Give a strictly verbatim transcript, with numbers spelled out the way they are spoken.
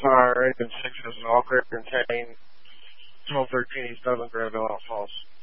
Fire, Engine six is an all clear contain twelve thirteen East Dublin, Granville, Falls.